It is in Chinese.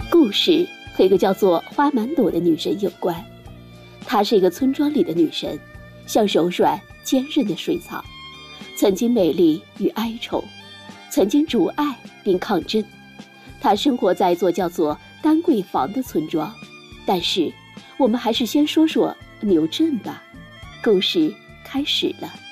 故事和一个叫做花满朵的女人有关。她是一个村庄里的女神，像柔软坚韧的水草，曾经美丽与哀愁，曾经主爱并抗争。她生活在一座叫做丹桂坊的村庄，但是我们还是先说说牛镇吧。故事开始了。